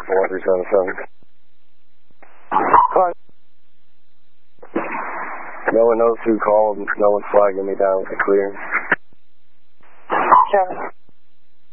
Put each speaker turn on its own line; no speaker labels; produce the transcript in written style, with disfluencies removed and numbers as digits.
1377. Hi. No one knows who called. No one's flagging me down. Clear.
Sure.